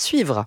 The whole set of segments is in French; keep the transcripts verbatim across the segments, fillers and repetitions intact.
suivre.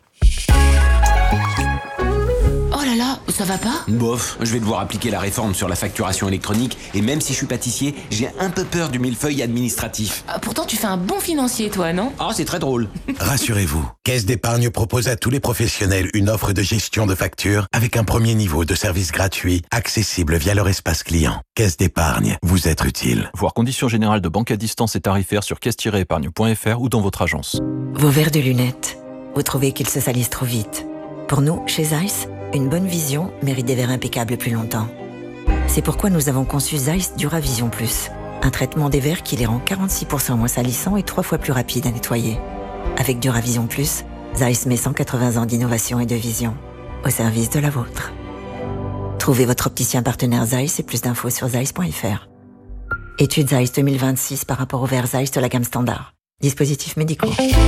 Oh là là, ça va pas ? Bof, je vais devoir appliquer la réforme sur la facturation électronique et même si je suis pâtissier, j'ai un peu peur du millefeuille administratif. Ah, pourtant, tu fais un bon financier, toi, non ? Ah, c'est très drôle. Rassurez-vous, Caisse d'Épargne propose à tous les professionnels une offre de gestion de factures avec un premier niveau de service gratuit, accessible via leur espace client. Caisse d'Épargne, vous êtes utile. Voir conditions générales de banque à distance et tarifaires sur caisse tiret épargne point f r ou dans votre agence. Vos verres de lunettes, vous trouvez qu'ils se salissent trop vite. Pour nous, chez Zeiss, une bonne vision mérite des verres impeccables plus longtemps. C'est pourquoi nous avons conçu Zeiss Duravision Plus, un traitement des verres qui les rend quarante-six pour cent moins salissants et trois fois plus rapides à nettoyer. Avec Duravision Plus, Zeiss met cent quatre-vingts ans d'innovation et de vision au service de la vôtre. Trouvez votre opticien partenaire Zeiss et plus d'infos sur zeiss point f r. Étude Zeiss deux mille vingt-six par rapport au verre Zeiss de la gamme standard. Dispositifs médicaux.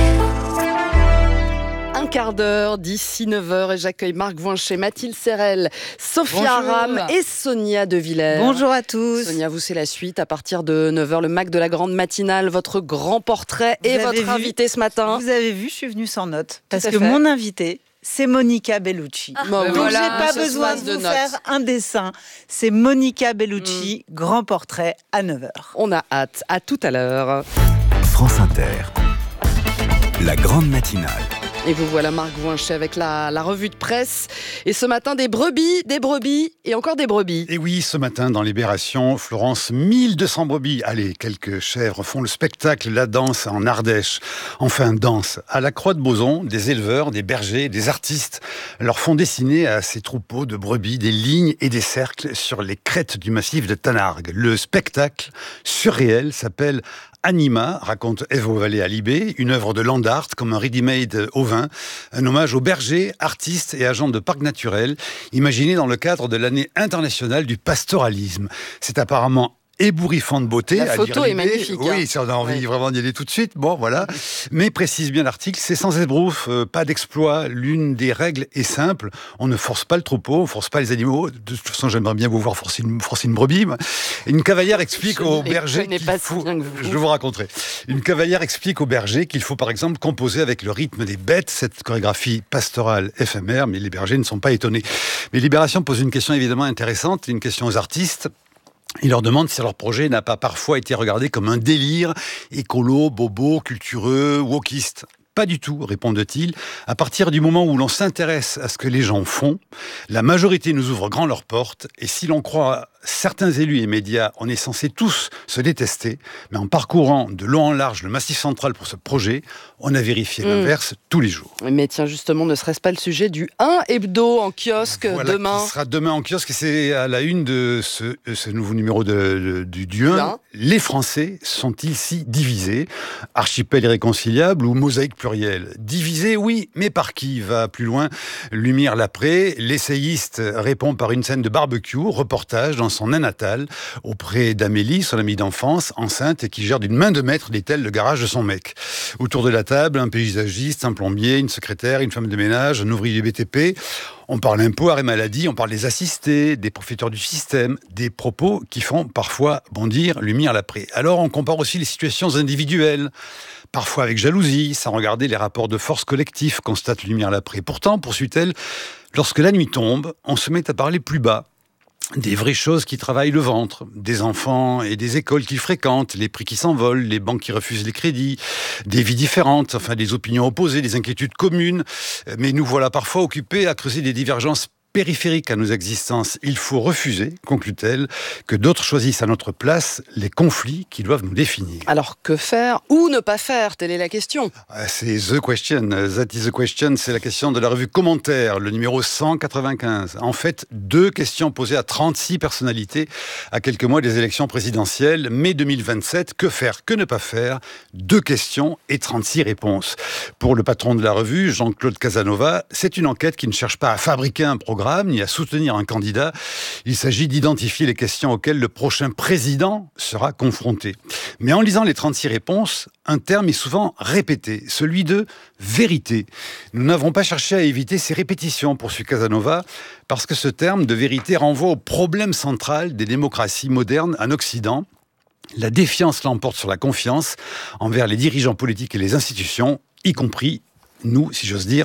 Un quart d'heure d'ici neuf heures et j'accueille Marc Voinchet, Mathilde Serrel, Sophia Bonjour. Aram et Sonia De Villers. Bonjour à tous. Sonia, vous c'est la suite à partir de neuf heures, le Mac de la grande matinale, votre grand portrait Vous et avez votre vu invité ce matin. Vous avez vu, je suis venue sans notes parce à que fait. mon invité, c'est Monica Bellucci. Ah, Donc voilà, j'ai pas ce besoin sens de de vous notes. faire un dessin. C'est Monica Bellucci, grand portrait à neuf heures. On a hâte. À tout à l'heure. France Inter, la grande matinale. Et vous voilà Marc Voinchet avec la, la revue de presse. Et ce matin, des brebis, des brebis et encore des brebis. Et oui, ce matin, dans Libération, Florence, mille deux cents brebis, allez, quelques chèvres, font le spectacle, la danse en Ardèche. Enfin, danse. À la Croix de Boson, des éleveurs, des bergers, des artistes leur font dessiner à ces troupeaux de brebis des lignes et des cercles sur les crêtes du massif de Tanargue. Le spectacle surréel s'appelle Anima, raconte Ève Vallée à Libé, une œuvre de land art comme un ready-made au vin, un hommage aux bergers, artistes et agents de parcs naturels, imaginé dans le cadre de l'année internationale du pastoralisme. C'est apparemment ébouriffant de beauté. La à photo lire est Libé. magnifique. Oui, hein. si on a envie Ouais. vraiment d'y aller tout de suite, bon voilà. Mais précise bien l'article, c'est sans esbrouf, euh, pas d'exploit. L'une des règles est simple, on ne force pas le troupeau, on ne force pas les animaux. De toute façon, j'aimerais bien vous voir forcer une, forcer une brebis. moi. Une cavalière explique Je aux ne les bergers connais qu'il pas si faut... bien que vous. Je vous raconterai. Une cavalière explique aux bergers qu'il faut par exemple composer avec le rythme des bêtes, cette chorégraphie pastorale éphémère, mais les bergers ne sont pas étonnés. Mais Libération pose une question évidemment intéressante, une question aux artistes. Il leur demande si leur projet n'a pas parfois été regardé comme un délire écolo, bobo, cultureux, wokiste. Pas du tout, répondent-ils. À partir du moment où l'on s'intéresse à ce que les gens font, la majorité nous ouvre grand leurs portes. Et si l'on croit certains élus et médias, on est censé tous se détester. Mais en parcourant de long en large le Massif central pour ce projet, on a vérifié Mmh. l'inverse tous les jours. Mais tiens, justement, ne serait-ce pas le sujet du un hebdo en kiosque Voilà, demain qui sera demain en kiosque et c'est à la une de ce, ce nouveau numéro de, de- du, du un. Bien. Les Français sont-ils si divisés ? Archipel irréconciliable ou mosaïque plurielle ? Divisés, oui, mais par qui ? Va plus loin Lumière Lapré, l'essayiste répond par une scène de barbecue, reportage dans son nain natal, auprès d'Amélie, son amie d'enfance, enceinte et qui gère d'une main de maître, dit-elle, le garage de son mec. Autour de la table, un paysagiste, un plombier, une secrétaire, une femme de ménage, un ouvrier B T P. On parle impôts, arrêt maladie, on parle des assistés, des profiteurs du système, des propos qui font parfois bondir Lumière Lapré. Alors on compare aussi les situations individuelles, parfois avec jalousie, sans regarder les rapports de force collectifs, constate Lumière Lapré. Pourtant, poursuit-elle, lorsque la nuit tombe, on se met à parler plus bas. Des vraies choses qui travaillent le ventre, des enfants et des écoles qu'ils fréquentent, les prix qui s'envolent, les banques qui refusent les crédits, des vies différentes, enfin des opinions opposées, des inquiétudes communes. Mais nous voilà parfois occupés à creuser des divergences périphériques à nos existences. Il faut refuser, conclut-elle, que d'autres choisissent à notre place les conflits qui doivent nous définir. Alors, que faire ou ne pas faire ? Telle est la question. Ah, c'est The Question. That is the question. C'est la question de la revue Commentaire, le numéro cent quatre-vingt-quinze. En fait, deux questions posées à trente-six personnalités à quelques mois des élections présidentielles. Mai deux mille vingt-sept, que faire, que ne pas faire ? Deux questions et trente-six réponses. Pour le patron de la revue, Jean-Claude Casanova, c'est une enquête qui ne cherche pas à fabriquer un programme ni à soutenir un candidat. Il s'agit d'identifier les questions auxquelles le prochain président sera confronté. Mais en lisant les trente-six réponses, un terme est souvent répété, celui de vérité. Nous n'avons pas cherché à éviter ces répétitions, poursuit Casanova, parce que ce terme de vérité renvoie au problème central des démocraties modernes en Occident. La défiance l'emporte sur la confiance envers les dirigeants politiques et les institutions, y compris nous, si j'ose dire,